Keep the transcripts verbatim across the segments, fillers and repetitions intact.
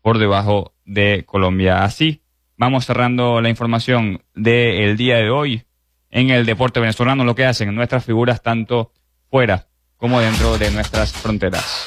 por debajo de Colombia. Así vamos cerrando la información del día de hoy en el deporte venezolano, lo que hacen nuestras figuras tanto fuera como dentro de nuestras fronteras.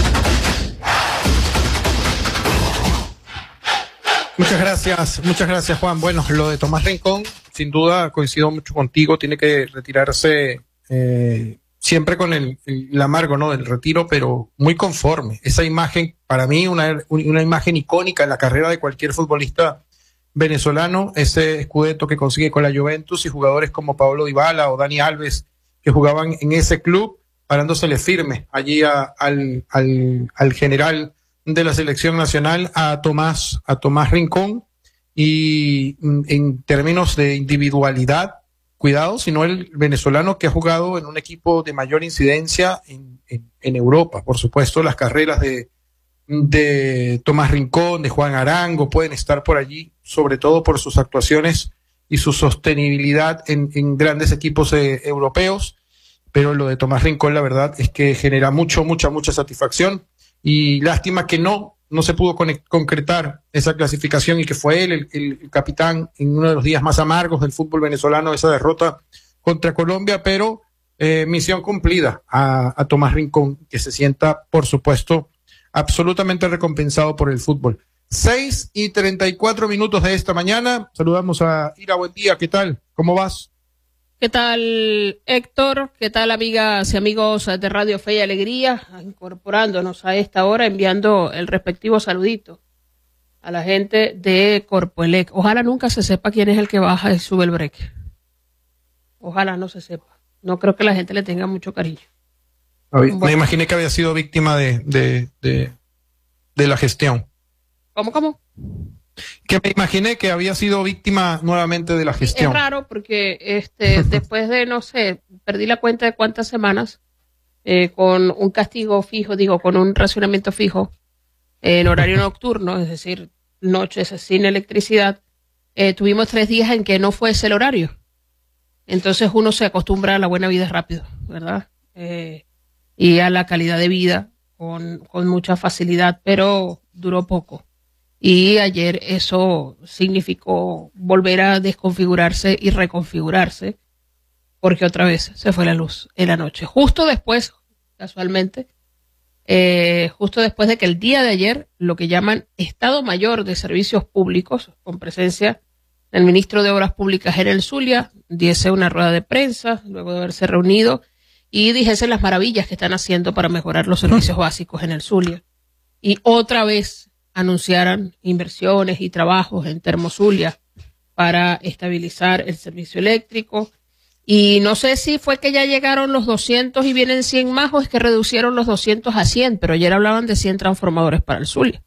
Muchas gracias, muchas gracias, Juan. Bueno, lo de Tomás Rincón, sin duda coincido mucho contigo, tiene que retirarse eh, siempre con el, el amargo, ¿no?, del retiro, pero muy conforme. Esa imagen, para mí, una, una imagen icónica en la carrera de cualquier futbolista venezolano, ese Scudetto que consigue con la Juventus y jugadores como Pablo Dybala o Dani Alves que jugaban en ese club, parándosele firme allí a, al, al, al general de la selección nacional, a Tomás, a Tomás Rincón, y en términos de individualidad, cuidado, sino el venezolano que ha jugado en un equipo de mayor incidencia en, en, en Europa. Por supuesto, las carreras de, de Tomás Rincón, de Juan Arango, pueden estar por allí, sobre todo por sus actuaciones y su sostenibilidad en, en grandes equipos eh, europeos, pero lo de Tomás Rincón, la verdad, es que genera mucho, mucha, mucha satisfacción. Y lástima que no, no se pudo con, concretar esa clasificación y que fue él el, el, el capitán en uno de los días más amargos del fútbol venezolano, esa derrota contra Colombia, pero eh, misión cumplida a, a Tomás Rincón, que se sienta, por supuesto, absolutamente recompensado por el fútbol. Seis y treinta y cuatro minutos de esta mañana, saludamos a Ira, buen día, ¿qué tal? ¿Cómo vas? ¿Qué tal, Héctor? ¿Qué tal, amigas y amigos de Radio Fe y Alegría? Incorporándonos a esta hora, enviando el respectivo saludito a la gente de Corpoelec. Ojalá nunca se sepa quién es el que baja y sube el break. Ojalá no se sepa. No creo que la gente le tenga mucho cariño. Bueno. Me imaginé que había sido víctima de, de, de, de la gestión. ¿Cómo, cómo? Que me imaginé que había sido víctima nuevamente de la gestión. Es raro porque este después de, no sé, perdí la cuenta de cuántas semanas, eh, con un castigo fijo, digo, con un racionamiento fijo, eh, en horario nocturno, es decir, noches sin electricidad, eh, tuvimos tres días en que no fuese el horario. Entonces uno se acostumbra a la buena vida rápido, ¿verdad? Eh, y a la calidad de vida con, con mucha facilidad, pero duró poco. Y ayer eso significó volver a desconfigurarse y reconfigurarse, porque otra vez se fue la luz en la noche. Justo después, casualmente, eh, justo después de que el día de ayer, lo que llaman Estado Mayor de Servicios Públicos, con presencia del ministro de Obras Públicas en el Zulia, diese una rueda de prensa, luego de haberse reunido, y dijese las maravillas que están haciendo para mejorar los servicios básicos en el Zulia. Y otra vez anunciaran inversiones y trabajos en Termozulia para estabilizar el servicio eléctrico. Y no sé si fue que ya llegaron los doscientos y vienen cien más, o es que reducieron los doscientos a cien, pero ayer hablaban de cien transformadores para el Zulia.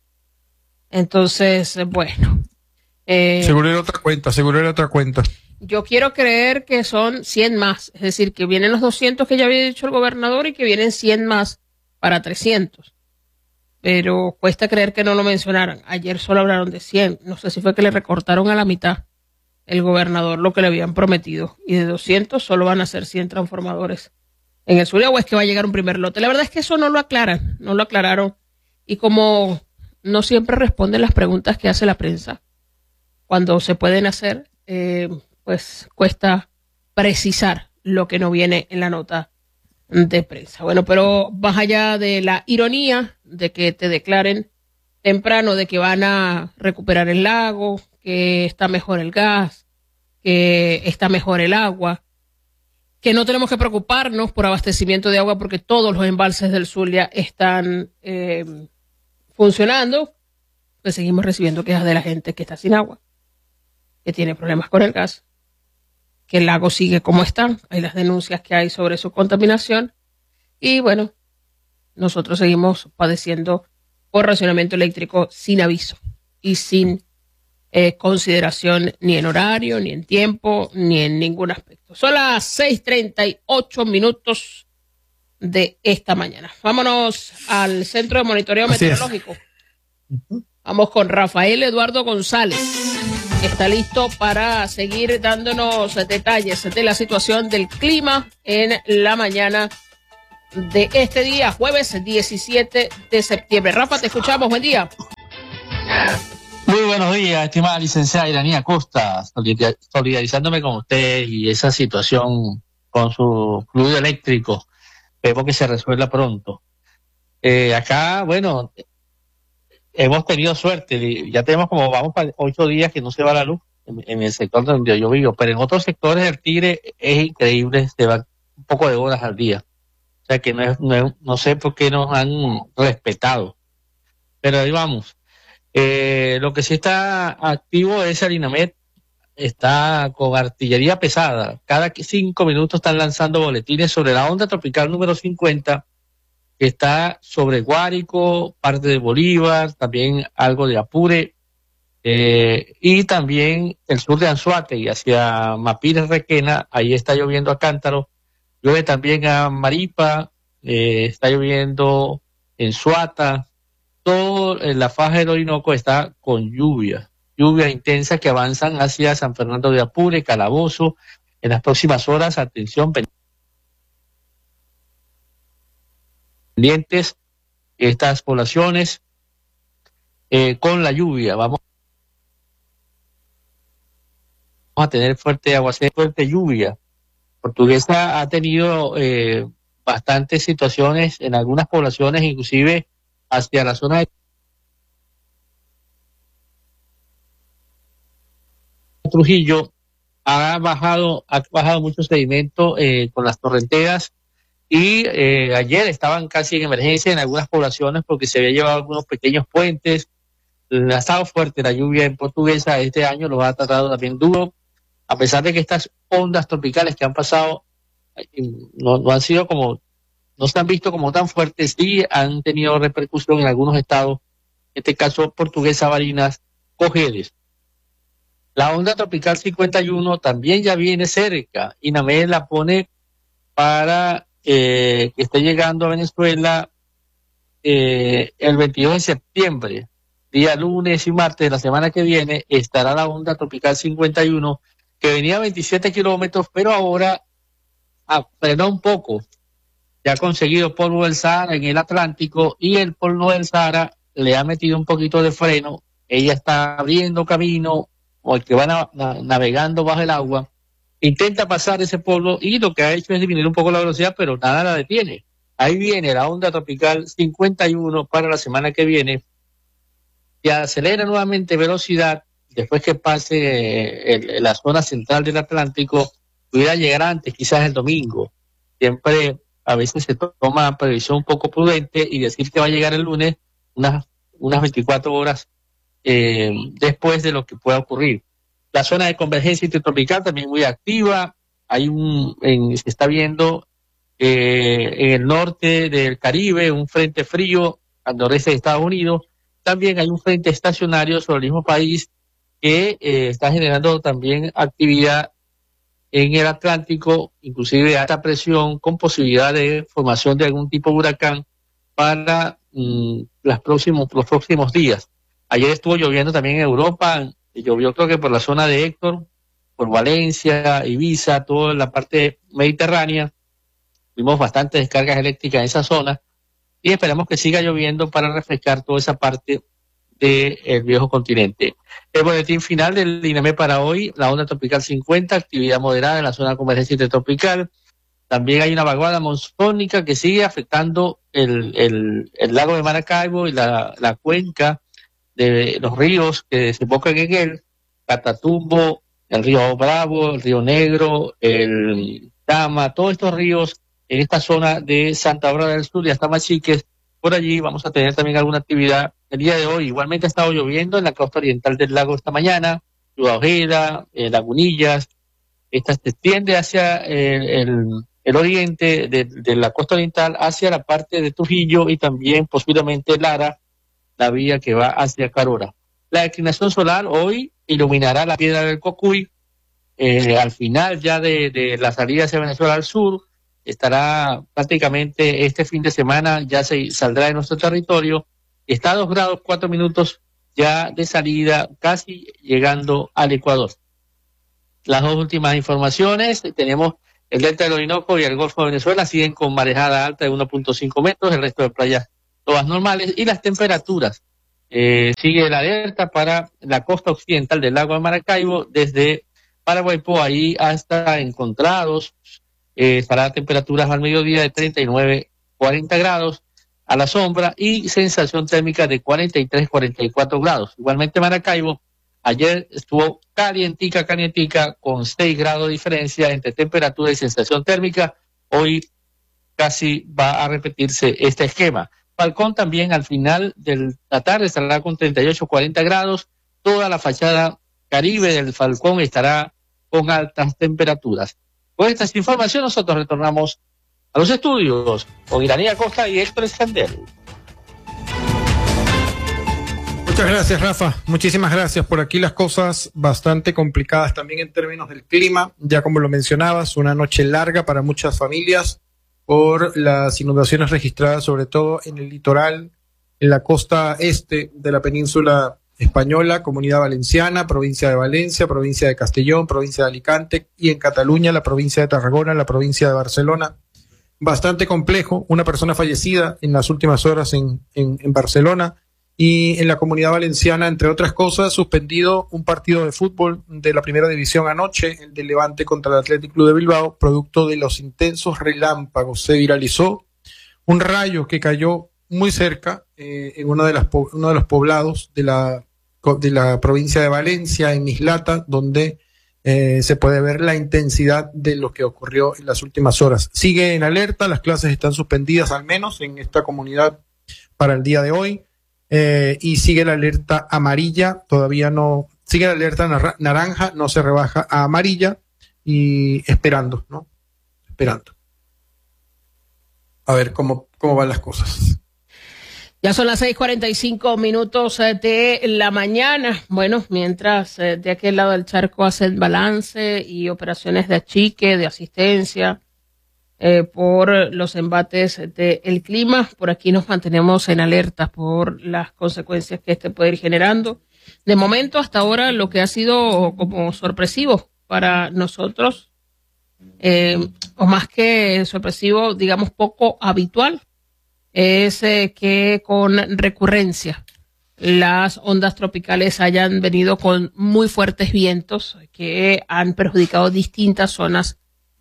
Entonces, bueno. Eh, seguro era otra cuenta, seguro era otra cuenta. Yo quiero creer que son cien más, es decir, que vienen los doscientos que ya había dicho el gobernador y que vienen cien más para trescientos. Pero cuesta creer que no lo mencionaran. Ayer solo hablaron de cien. No sé si fue que le recortaron a la mitad el gobernador lo que le habían prometido. Y de doscientos solo van a ser cien transformadores en el Zulia, o es que va a llegar un primer lote. La verdad es que eso no lo aclaran, no lo aclararon. Y como no siempre responden las preguntas que hace la prensa, cuando se pueden hacer, eh, pues cuesta precisar lo que no viene en la nota de prensa. Bueno, pero más allá de la ironía de que te declaren temprano de que van a recuperar el lago, que está mejor el gas, que está mejor el agua, que no tenemos que preocuparnos por abastecimiento de agua porque todos los embalses del Zulia están eh, funcionando, pues seguimos recibiendo quejas de la gente que está sin agua, que tiene problemas con el gas, que el lago sigue como está, hay las denuncias que hay sobre su contaminación, y bueno, nosotros seguimos padeciendo por racionamiento eléctrico sin aviso y sin eh, consideración ni en horario, ni en tiempo, ni en ningún aspecto. Son las seis treinta y ocho minutos de esta mañana. Vámonos al Centro de Monitoreo Así Meteorológico. Es. Vamos con Rafael Eduardo González. Está listo para seguir dándonos detalles de la situación del clima en la mañana de este día, jueves diecisiete de septiembre. Rafa, te escuchamos, buen día. Muy buenos días, estimada licenciada Iranía Costa, solidarizándome con usted y esa situación con su fluido eléctrico. Esperemos que se resuelva pronto. Eh, acá, bueno, hemos tenido suerte, ya tenemos como, vamos para ocho días que no se va la luz en, en el sector donde yo vivo, pero en otros sectores del Tigre es increíble, se va un poco de horas al día. O sea que no, es, no, es, no sé por qué nos han respetado. Pero ahí vamos. Eh, lo que sí está activo es el INAMED, está con artillería pesada. Cada cinco minutos están lanzando boletines sobre la onda tropical número cincuenta, que está sobre Guárico, parte de Bolívar, también algo de Apure, eh, y también el sur de Anzoátegui, hacia Mapires, Requena, ahí está lloviendo a cántaro. Llueve también a Maripa, eh, está lloviendo en Suata. Todo en la faja del Orinoco está con lluvia, lluvias intensas que avanzan hacia San Fernando de Apure, Calabozo. En las próximas horas, atención, pendientes estas poblaciones eh, con la lluvia. Vamos a tener fuerte aguacero, fuerte lluvia. Portuguesa ha tenido eh, bastantes situaciones en algunas poblaciones, inclusive hacia la zona de Trujillo. Ha bajado, ha bajado mucho sedimento eh, con las torrenteras, y eh, ayer estaban casi en emergencia en algunas poblaciones porque se había llevado algunos pequeños puentes. Ha estado fuerte la lluvia en Portuguesa este año, los ha tratado también duro, a pesar de que estas ondas tropicales que han pasado no, no han sido como, no se han visto como tan fuertes, sí han tenido repercusión en algunos estados, en este caso Portuguesa, Barinas, Cojedes. La onda tropical cincuenta y uno también ya viene cerca, INAMED la pone para eh, que esté llegando a Venezuela eh, el veintidós de septiembre, día lunes y martes de la semana que viene, estará la onda tropical cincuenta y uno, que venía a veintisiete kilómetros, pero ahora ah, frenó un poco. Ya ha conseguido polvo del Sahara en el Atlántico, y el polvo del Sahara le ha metido un poquito de freno. Ella está abriendo camino, o el que va na- na- navegando bajo el agua, intenta pasar ese polvo, y lo que ha hecho es disminuir un poco la velocidad, pero nada la detiene. Ahí viene la onda tropical cincuenta y uno para la semana que viene, y acelera nuevamente velocidad después que pase eh, el, la zona central del Atlántico. Pudiera llegar antes, quizás el domingo. Siempre a veces se toma previsión un poco prudente y decir que va a llegar el lunes unas, unas veinticuatro horas eh, después de lo que pueda ocurrir. La zona de convergencia intertropical también muy activa. Hay un, en, se está viendo eh, en el norte del Caribe un frente frío al noreste de Estados Unidos. También hay un frente estacionario sobre el mismo país que eh, está generando también actividad en el Atlántico, inclusive de alta presión, con posibilidad de formación de algún tipo de huracán para mm, las próximos, los próximos días. Ayer estuvo lloviendo también en Europa, llovió creo que por la zona de Héctor, por Valencia, Ibiza, toda la parte mediterránea. Tuvimos bastantes descargas eléctricas en esa zona, y esperamos que siga lloviendo para refrescar toda esa parte del viejo continente. El boletín final del INAMED para hoy: la onda tropical cincuenta, actividad moderada en la zona de convergencia intertropical. También hay una vaguada monzónica que sigue afectando el, el, el lago de Maracaibo y la, la cuenca de los ríos que desembocan en él: Catatumbo, el río Bravo, el río Negro, el Tama, todos estos ríos en esta zona de Santa Bárbara del Sur y hasta Machiques. Por allí vamos a tener también alguna actividad el día de hoy. Igualmente ha estado lloviendo en la costa oriental del lago esta mañana, Ciudad Ojeda, eh, Lagunillas. Esta se extiende hacia el, el, el oriente de, de la costa oriental, hacia la parte de Trujillo, y también posiblemente Lara, la vía que va hacia Carora. La declinación solar hoy iluminará la piedra del Cocuy, eh, al final ya de, de la salida hacia Venezuela al sur. Estará prácticamente este fin de semana, ya se saldrá de nuestro territorio. Está a dos grados cuatro minutos ya de salida, casi llegando al Ecuador. Las dos últimas informaciones: tenemos el delta del Orinoco y el Golfo de Venezuela siguen con marejada alta de uno punto cinco metros, el resto de playas todas normales, y las temperaturas eh, sigue la alerta para la costa occidental del lago de Maracaibo, desde Paraguaipó ahí hasta Encontrados, eh, estará a temperaturas al mediodía de treinta y nueve, cuarenta grados a la sombra y sensación térmica de cuarenta y tres, cuarenta y cuatro grados. Igualmente Maracaibo, ayer estuvo calientica, calientica, con seis grados de diferencia entre temperatura y sensación térmica. Hoy casi va a repetirse este esquema. Falcón también al final de la tarde estará con treinta y ocho, cuarenta grados. Toda la fachada caribe del Falcón estará con altas temperaturas. Con estas informaciones nosotros retornamos a los estudios con Iranía Costa y Héctor Escandel. Muchas gracias, Rafa. Muchísimas gracias. Por aquí las cosas bastante complicadas también en términos del clima. Ya como lo mencionabas, una noche larga para muchas familias por las inundaciones registradas, sobre todo en el litoral, en la costa este de la península española, Comunidad Valenciana, provincia de Valencia, provincia de Castellón, provincia de Alicante y en Cataluña, la provincia de Tarragona, la provincia de Barcelona. Bastante complejo, una persona fallecida en las últimas horas en, en, en Barcelona. Y en la Comunidad Valenciana, entre otras cosas, suspendido un partido de fútbol de la primera división anoche, el de Levante contra el Athletic Club de Bilbao, producto de los intensos relámpagos. Se viralizó un rayo que cayó muy cerca, eh, en uno de, las, uno de los poblados de la, de la provincia de Valencia, en Mislata, donde eh, se puede ver la intensidad de lo que ocurrió en las últimas horas. Sigue en alerta, las clases están suspendidas al menos en esta comunidad para el día de hoy. Eh, y sigue la alerta amarilla, todavía no, sigue la alerta nar- naranja, no se rebaja a amarilla y esperando, ¿no? Esperando. A ver cómo, cómo van las cosas. Ya son las seis cuarenta y cinco minutos de la mañana. Bueno, mientras eh, de aquel lado del charco hacen balance y operaciones de achique, de asistencia, Eh, por los embates del clima, por aquí nos mantenemos en alerta por las consecuencias que este puede ir generando. De momento, hasta ahora, lo que ha sido como sorpresivo para nosotros, eh, o más que sorpresivo, digamos poco habitual, es eh, que con recurrencia las ondas tropicales hayan venido con muy fuertes vientos que han perjudicado distintas zonas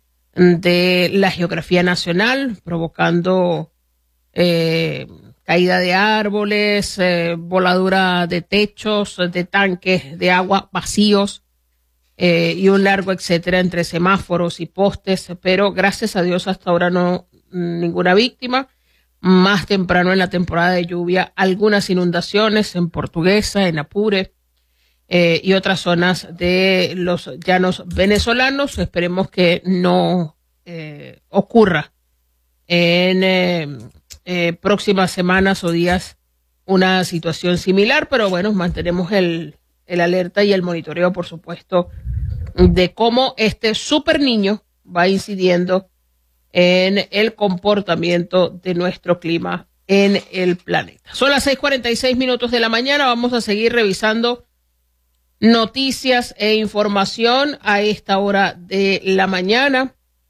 de la geografía nacional, provocando eh, caída de árboles, eh, voladura de techos, de tanques de agua vacíos eh, y un largo etcétera entre semáforos y postes, pero gracias a Dios hasta ahora no ninguna víctima. Más temprano en la temporada de lluvia, algunas inundaciones en Portuguesa, en Apure, Eh, y otras zonas de los llanos venezolanos. Esperemos que no eh, ocurra en eh, eh, próximas semanas o días una situación similar, pero bueno, mantenemos el, el alerta y el monitoreo, por supuesto, de cómo este super niño va incidiendo en el comportamiento de nuestro clima en el planeta. Son las seis cuarenta y seis minutos de la mañana, vamos a seguir revisando noticias e información a esta hora de la mañana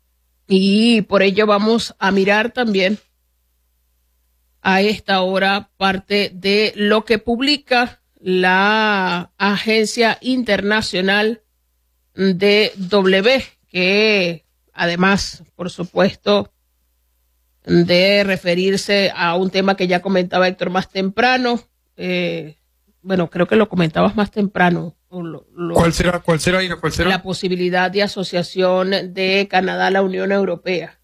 y por ello vamos a mirar también a esta hora parte de lo que publica la Agencia Internacional de W, que además, por supuesto, de referirse a un tema que ya comentaba Héctor más temprano, eh, bueno, creo que lo comentabas más temprano. Lo, lo, ¿Cuál será? ¿Cuál será? Ira? ¿Cuál será? La posibilidad de asociación de Canadá a la Unión Europea.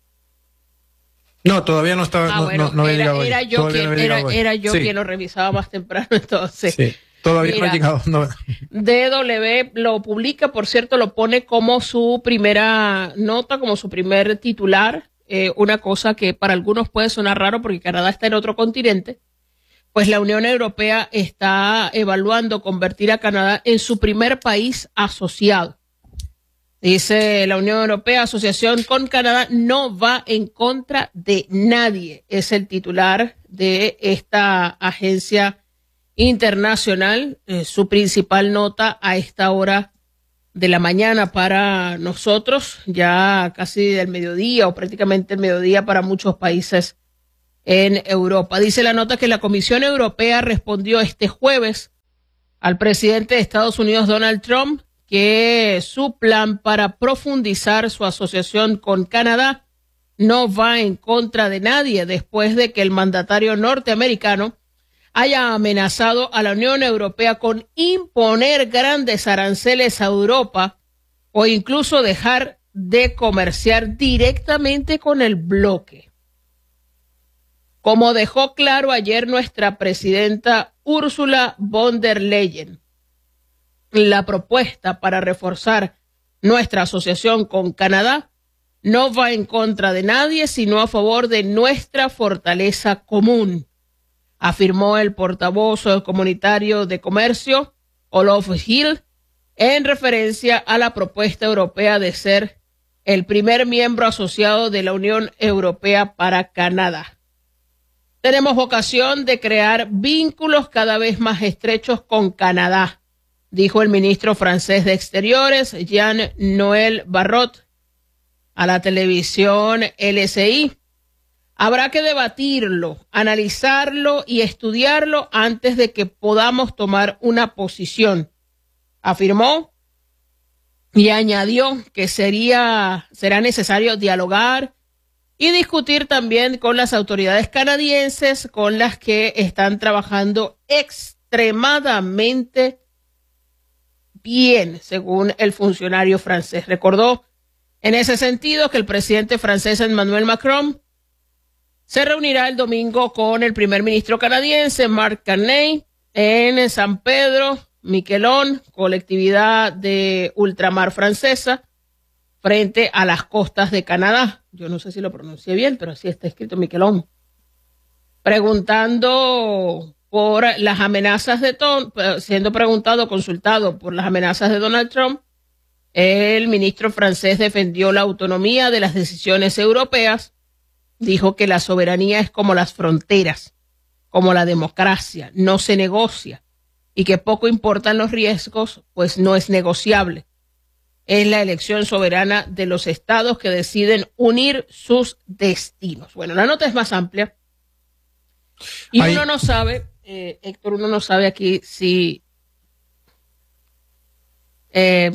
No, todavía no estaba. Ah, no, bueno, no, no había era, llegado era hoy. yo, Todavía quien, no había era, llegado hoy. era yo Sí. quien lo revisaba más temprano, entonces. Sí, todavía Mira, no ha llegado. No. D W lo publica, por cierto, lo pone como su primera nota, como su primer titular. Eh, una cosa que para algunos puede sonar raro porque Canadá está en otro continente. Pues la Unión Europea está evaluando convertir a Canadá en su primer país asociado. Dice la Unión Europea, asociación con Canadá no va en contra de nadie. Es el titular de esta agencia internacional, eh, su principal nota a esta hora de la mañana para nosotros, ya casi del mediodía o prácticamente el mediodía para muchos países en Europa. Dice la nota que la Comisión Europea respondió este jueves al presidente de Estados Unidos, Donald Trump, que su plan para profundizar su asociación con Canadá no va en contra de nadie después de que el mandatario norteamericano haya amenazado a la Unión Europea con imponer grandes aranceles a Europa o incluso dejar de comerciar directamente con el bloque. Como dejó claro ayer nuestra presidenta Ursula von der Leyen, la propuesta para reforzar nuestra asociación con Canadá no va en contra de nadie, sino a favor de nuestra fortaleza común, afirmó el portavoz comunitario de comercio, Olof Hill, en referencia a la propuesta europea de ser el primer miembro asociado de la Unión Europea para Canadá. Tenemos vocación de crear vínculos cada vez más estrechos con Canadá, dijo el ministro francés de Exteriores, Jean-Noël Barrot, a la televisión L C I. Habrá que debatirlo, analizarlo y estudiarlo antes de que podamos tomar una posición, afirmó, y añadió que sería, será necesario dialogar y discutir también con las autoridades canadienses con las que están trabajando extremadamente bien, según el funcionario francés. Recordó en ese sentido que el presidente francés Emmanuel Macron se reunirá el domingo con el primer ministro canadiense Mark Carney en San Pedro, Miquelon, colectividad de ultramar francesa, frente a las costas de Canadá. Yo no sé si lo pronuncié bien, pero así está escrito, Miquelon. Preguntando por las amenazas de Trump, siendo preguntado, consultado por las amenazas de Donald Trump, el ministro francés defendió la autonomía de las decisiones europeas, dijo que la soberanía es como las fronteras, como la democracia, no se negocia, y que poco importan los riesgos, pues no es negociable. Es la elección soberana de los estados que deciden unir sus destinos. Bueno, la nota es más amplia y Ahí. uno no sabe, eh, Héctor, uno no sabe aquí si eh,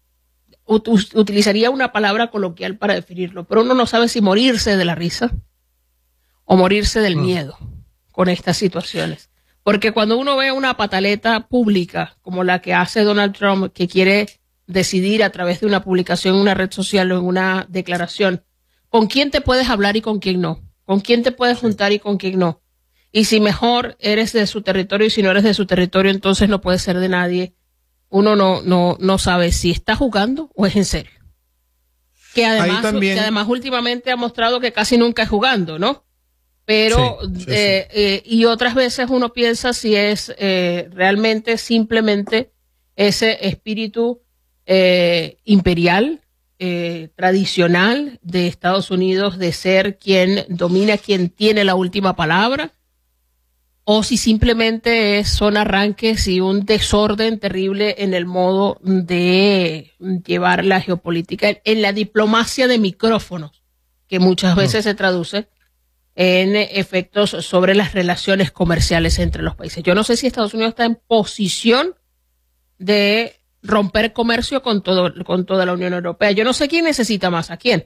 ut- utilizaría una palabra coloquial para definirlo, pero uno no sabe si morirse de la risa o morirse del mm. miedo con estas situaciones. Porque cuando uno ve una pataleta pública como la que hace Donald Trump, que quiere decidir a través de una publicación en una red social o en una declaración, con quién te puedes hablar y con quién no, con quién te puedes juntar y con quién no. Y si mejor eres de su territorio y si no eres de su territorio, entonces no puedes ser de nadie. Uno no, no, no sabe si está jugando o es en serio. Que además, también... que además últimamente ha mostrado que casi nunca es jugando, ¿no? Pero, sí, sí, eh, sí. Eh, y otras veces uno piensa si es eh, realmente simplemente ese espíritu Eh, imperial, eh, tradicional de Estados Unidos de ser quien domina, quien tiene la última palabra, o si simplemente es, son arranques y un desorden terrible en el modo de llevar la geopolítica, en la diplomacia de micrófonos, que muchas veces no. se traduce en efectos sobre las relaciones comerciales entre los países. Yo no sé si Estados Unidos está en posición de romper comercio con todo, con toda la Unión Europea. Yo no sé quién necesita más a quién.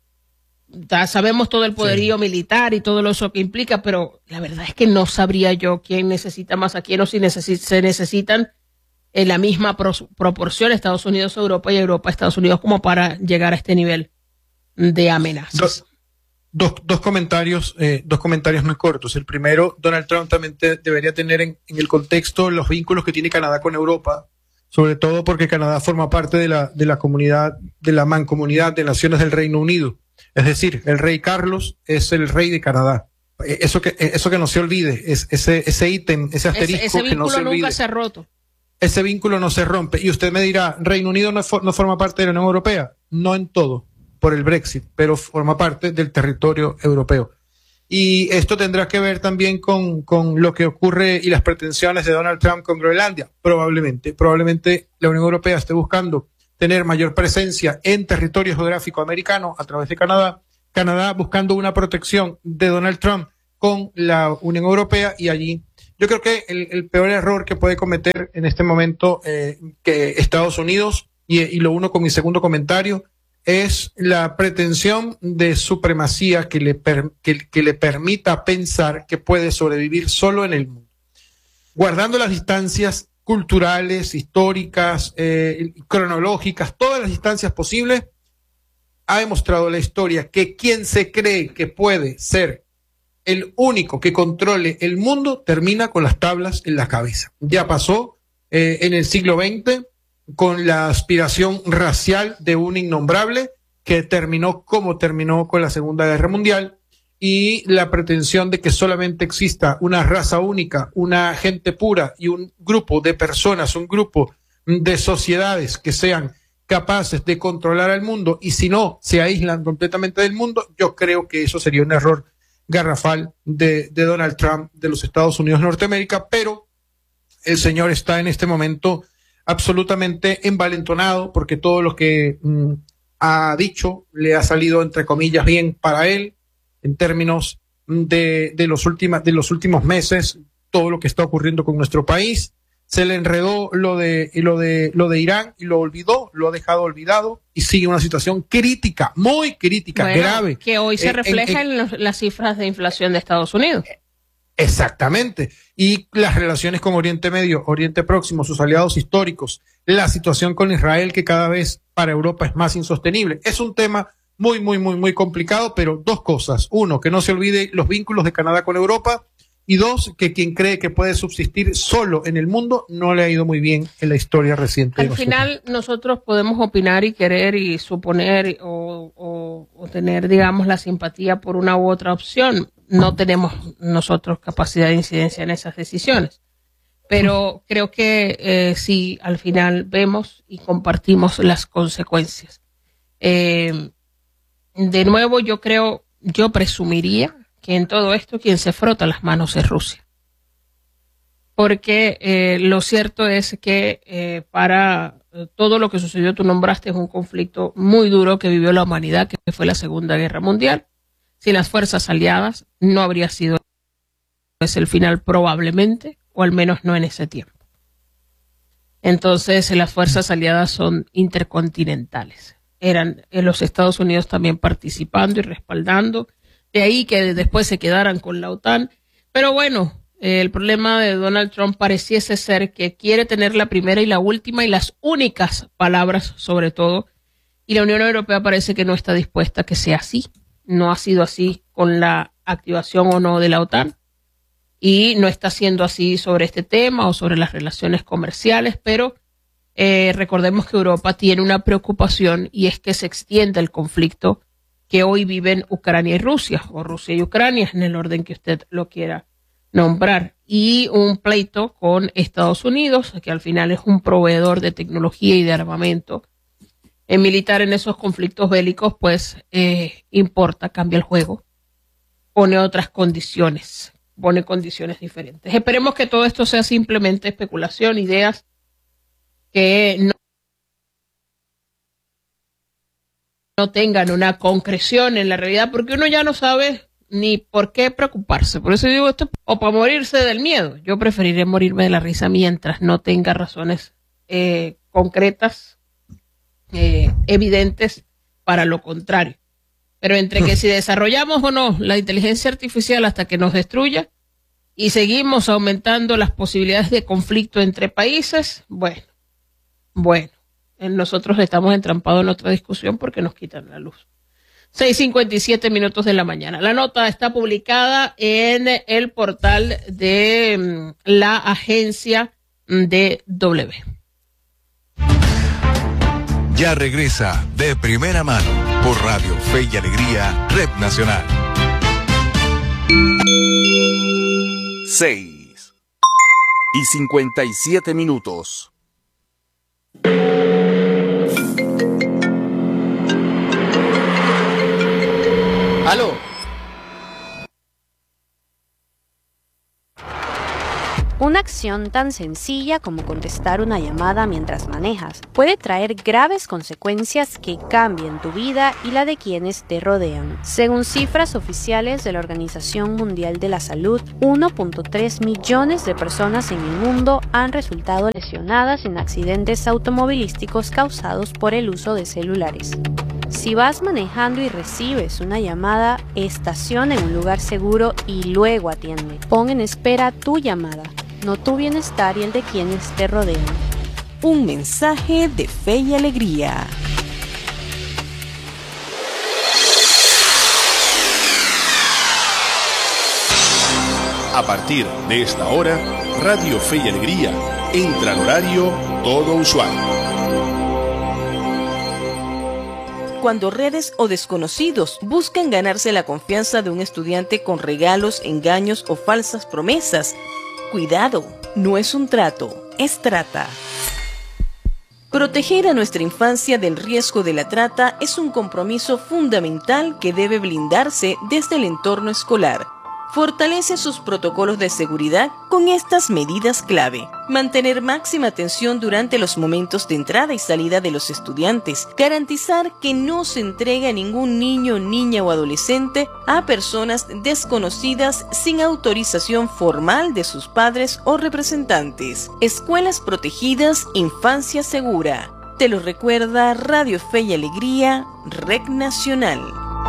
Ya sabemos todo el poderío sí. militar y todo lo eso que implica, pero la verdad es que no sabría yo quién necesita más a quién o si necesi- se necesitan en la misma pro- proporción Estados Unidos, Europa y Europa, Estados Unidos, como para llegar a este nivel de amenazas. Dos, dos, dos comentarios, eh, dos comentarios muy cortos. El primero, Donald Trump también te, debería tener en, en el contexto los vínculos que tiene Canadá con Europa, sobre todo porque Canadá forma parte de la, de la comunidad, de la mancomunidad de naciones del Reino Unido. Es decir, el rey Carlos es el rey de Canadá. Eso que, eso que no se olvide, es ese, ese ítem, ese asterisco ese, ese que no se olvide. Ese vínculo nunca se ha roto. Ese vínculo no se rompe. Y usted me dirá, Reino Unido no, for, no forma parte de la Unión Europea. No en todo, por el Brexit, pero forma parte del territorio europeo. Y esto tendrá que ver también con, con lo que ocurre y las pretensiones de Donald Trump con Groenlandia. Probablemente, probablemente la Unión Europea esté buscando tener mayor presencia en territorio geográfico americano a través de Canadá. Canadá buscando una protección de Donald Trump con la Unión Europea y allí yo creo que el, el peor error que puede cometer en este momento eh, que Estados Unidos, y, y lo uno con mi segundo comentario, es la pretensión de supremacía que le, per, que, que le permita pensar que puede sobrevivir solo en el mundo, guardando las distancias culturales, históricas, eh, cronológicas, todas las distancias posibles. Ha demostrado la historia que quien se cree que puede ser el único que controle el mundo termina con las tablas en la cabeza. Ya pasó eh, en el siglo veinte con la aspiración racial de un innombrable que terminó como terminó con la Segunda Guerra Mundial, y la pretensión de que solamente exista una raza única, una gente pura y un grupo de personas, un grupo de sociedades que sean capaces de controlar al mundo, y si no se aíslan completamente del mundo. Yo creo que eso sería un error garrafal de, de Donald Trump, de los Estados Unidos de Norteamérica, pero el señor está en este momento absolutamente envalentonado porque todo lo que mm, ha dicho le ha salido entre comillas bien para él en términos de, de, los última, de los últimos meses, todo lo que está ocurriendo con nuestro país. Se le enredó lo de, lo de, lo de Irán y lo olvidó, lo ha dejado olvidado y sigue una situación crítica, muy crítica, bueno, grave. Que hoy se eh, refleja en, en, en, los, las cifras de inflación de Estados Unidos. Exactamente. Y las relaciones con Oriente Medio, Oriente Próximo, sus aliados históricos, la situación con Israel que cada vez para Europa es más insostenible. Es un tema muy, muy, muy, muy complicado, pero dos cosas. Uno, que no se olvide los vínculos de Canadá con Europa. Y dos, que quien cree que puede subsistir solo en el mundo no le ha ido muy bien en la historia reciente. Al final nosotros podemos opinar y querer y suponer o, o, o tener, digamos, la simpatía por una u otra opción. No tenemos nosotros capacidad de incidencia en esas decisiones. Pero creo que eh, sí, al final vemos y compartimos las consecuencias. Eh, de nuevo, yo creo, yo presumiría que en todo esto quien se frota las manos es Rusia. Porque eh, lo cierto es que eh, para eh, todo lo que sucedió, tú nombraste, es un conflicto muy duro que vivió la humanidad, que fue la Segunda Guerra Mundial. Sin las fuerzas aliadas no habría sido pues, el final probablemente, o al menos no en ese tiempo. Entonces las fuerzas aliadas son intercontinentales. Eran eh, los Estados Unidos también participando y respaldando. De ahí que después se quedaran con la OTAN. Pero bueno, eh, el problema de Donald Trump pareciese ser que quiere tener la primera y la última y las únicas palabras sobre todo. Y la Unión Europea parece que no está dispuesta a que sea así. No ha sido así con la activación o no de la OTAN. Y no está siendo así sobre este tema o sobre las relaciones comerciales. Pero eh, recordemos que Europa tiene una preocupación y es que se extienda el conflicto que hoy viven Ucrania y Rusia, o Rusia y Ucrania, en el orden que usted lo quiera nombrar, y un pleito con Estados Unidos, que al final es un proveedor de tecnología y de armamento eh, militar en esos conflictos bélicos, pues eh, importa, cambia el juego, pone otras condiciones, pone condiciones diferentes. Esperemos que todo esto sea simplemente especulación, ideas que no no tengan una concreción en la realidad, porque uno ya no sabe ni por qué preocuparse. Por eso digo esto, o para morirse del miedo. Yo preferiré morirme de la risa mientras no tenga razones eh, concretas, eh, evidentes para lo contrario. Pero entre que si desarrollamos o no la inteligencia artificial hasta que nos destruya y seguimos aumentando las posibilidades de conflicto entre países, bueno, bueno. Nosotros estamos entrampados en otra discusión porque nos quitan la luz. seis cincuenta y siete minutos de la mañana. La nota está publicada en el portal de um, la agencia de W. Ya regresa De Primera Mano por Radio Fe y Alegría, Red Nacional. seis y cincuenta y siete minutos. Aló. Una acción tan sencilla como contestar una llamada mientras manejas puede traer graves consecuencias que cambien tu vida y la de quienes te rodean. Según cifras oficiales de la Organización Mundial de la Salud, uno punto tres millones de personas en el mundo han resultado lesionadas en accidentes automovilísticos causados por el uso de celulares. Si vas manejando y recibes una llamada, estaciona en un lugar seguro y luego atiende. Pon en espera tu llamada, no tu bienestar y el de quienes te rodean. Un mensaje de fe y alegría. A partir de esta hora, Radio Fe y Alegría entra al horario todo usuario. Cuando redes o desconocidos buscan ganarse la confianza de un estudiante con regalos, engaños o falsas promesas, cuidado, no es un trato, es trata. Proteger a nuestra infancia del riesgo de la trata es un compromiso fundamental que debe blindarse desde el entorno escolar. Fortalece sus protocolos de seguridad con estas medidas clave. Mantener máxima atención durante los momentos de entrada y salida de los estudiantes. Garantizar que no se entregue a ningún niño, niña o adolescente a personas desconocidas sin autorización formal de sus padres o representantes. Escuelas protegidas, infancia segura. Te lo recuerda Radio Fe y Alegría, Red Nacional.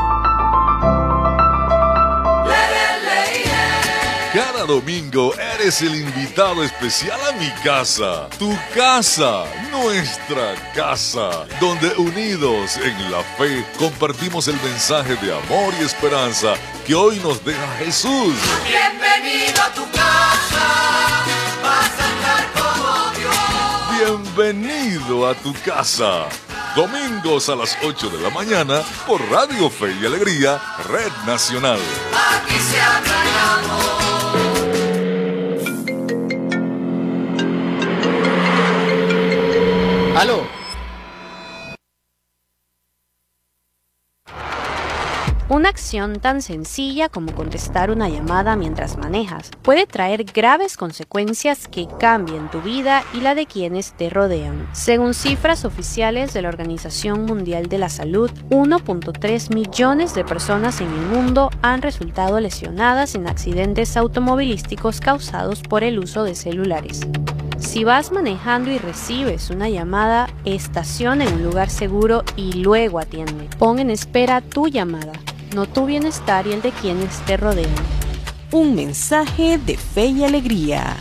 Cada domingo eres el invitado especial a mi casa, tu casa, nuestra casa, donde unidos en la fe compartimos el mensaje de amor y esperanza que hoy nos deja Jesús. Bienvenido a tu casa, vas a estar como Dios. Bienvenido a tu casa. Domingos a las ocho de la mañana por Radio Fe y Alegría, Red Nacional. Aquí se habla el amor. ¡Aló! Una acción tan sencilla como contestar una llamada mientras manejas puede traer graves consecuencias que cambien tu vida y la de quienes te rodean. Según cifras oficiales de la Organización Mundial de la Salud, uno punto tres millones de personas en el mundo han resultado lesionadas en accidentes automovilísticos causados por el uso de celulares. Si vas manejando y recibes una llamada, estaciona en un lugar seguro y luego atiende. Pon en espera tu llamada, no tu bienestar y el de quienes te rodean. Un mensaje de fe y alegría.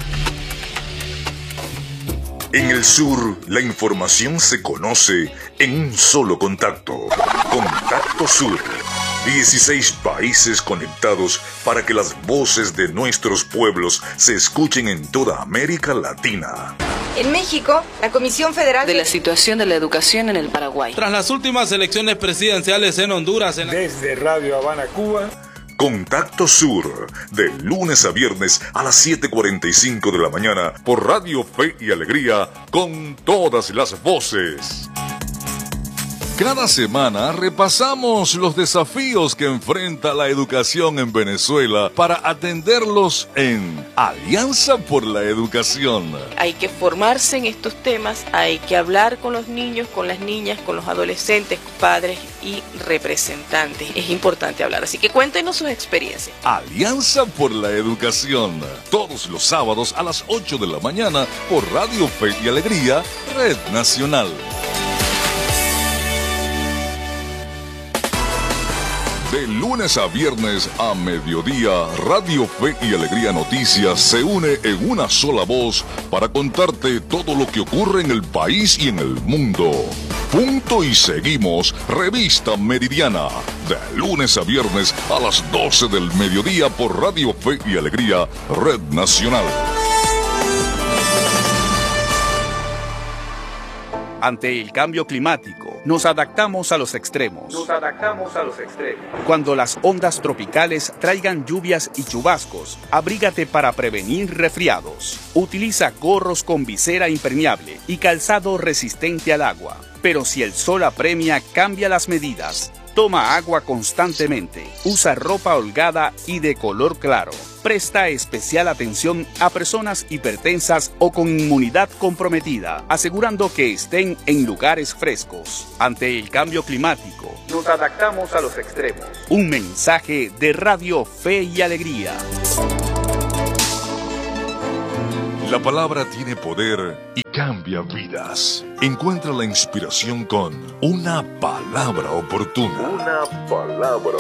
En el sur, la información se conoce en un solo contacto. Contacto Sur. dieciséis países conectados para que las voces de nuestros pueblos se escuchen en toda América Latina. En México, la Comisión Federal de la Situación de la Educación en el Paraguay. Tras las últimas elecciones presidenciales en Honduras. En... Desde Radio Habana, Cuba. Contacto Sur, de lunes a viernes a las siete cuarenta y cinco de la mañana por Radio Fe y Alegría, con todas las voces. Cada semana repasamos los desafíos que enfrenta la educación en Venezuela para atenderlos en Alianza por la Educación. Hay que formarse en estos temas, hay que hablar con los niños, con las niñas, con los adolescentes, padres y representantes. Es importante hablar, así que cuéntenos sus experiencias. Alianza por la Educación, todos los sábados a las ocho de la mañana por Radio Fe y Alegría, Red Nacional. De lunes a viernes a mediodía, Radio Fe y Alegría Noticias se une en una sola voz para contarte todo lo que ocurre en el país y en el mundo. Punto y seguimos, Revista Meridiana, de lunes a viernes a las doce del mediodía por Radio Fe y Alegría, Red Nacional. Ante el cambio climático, nos adaptamos a los extremos. Nos adaptamos a los extremos. Cuando las ondas tropicales traigan lluvias y chubascos, abrígate para prevenir resfriados. Utiliza gorros con visera impermeable y calzado resistente al agua. Pero si el sol apremia, cambia las medidas. Toma agua constantemente. Usa ropa holgada y de color claro. presta especial atención a personas hipertensas o con inmunidad comprometida, asegurando que estén en lugares frescos. Ante el cambio climático, nos adaptamos a los extremos. Un mensaje de Radio Fe y Alegría. La palabra tiene poder y cambia vidas. Encuentra la inspiración con una palabra oportuna. Una palabra